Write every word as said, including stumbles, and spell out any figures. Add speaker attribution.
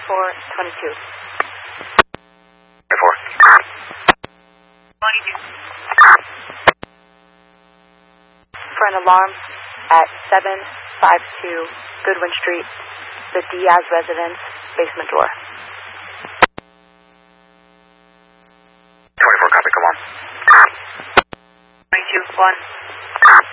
Speaker 1: twenty-four twenty-two.
Speaker 2: twenty-four.
Speaker 1: twenty-two. For an alarm at seven five two Goodwin Street, the Diaz residence, basement door.
Speaker 2: twenty-four, copy, come on.
Speaker 1: twenty-two one.